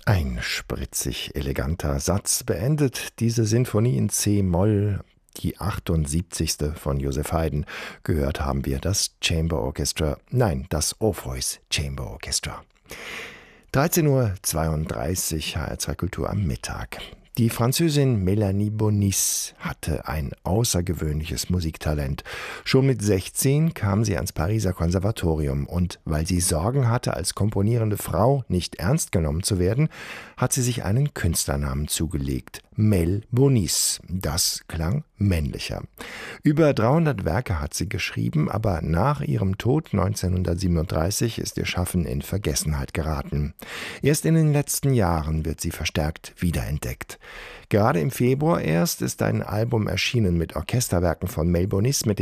Ein spritzig eleganter Satz beendet diese Sinfonie in C-Moll, die 78. von Joseph Haydn. Gehört haben wir das Chamber Orchestra, nein, das Orpheus Chamber Orchestra. 13:32 Uhr, HR2 Kultur am Mittag. Die Französin Mélanie Bonis hatte ein außergewöhnliches Musiktalent. Schon mit 16 kam sie ans Pariser Konservatorium und weil sie Sorgen hatte, als komponierende Frau nicht ernst genommen zu werden, hat sie sich einen Künstlernamen zugelegt. Mel Bonis. Das klang männlicher. Über 300 Werke hat sie geschrieben, aber nach ihrem Tod 1937 ist ihr Schaffen in Vergessenheit geraten. Erst in den letzten Jahren wird sie verstärkt wiederentdeckt. Gerade im Februar erst ist ein Album erschienen mit Orchesterwerken von Mel Bonis, mit